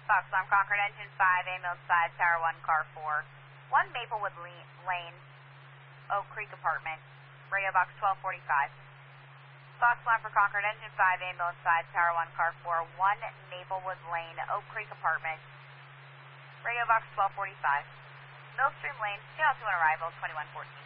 Fox Alarm Concord, engine 5, ambulance 5, tower 1, car 4. 1 Maplewood Lane, Oak Creek apartment, radio box 1245. Fox Alarm for Concord, engine 5, ambulance 5, tower 1, car 4. 1 Maplewood Lane, Oak Creek apartment, radio box 1245. Millstream Lane, channel 2 on arrival, 2114.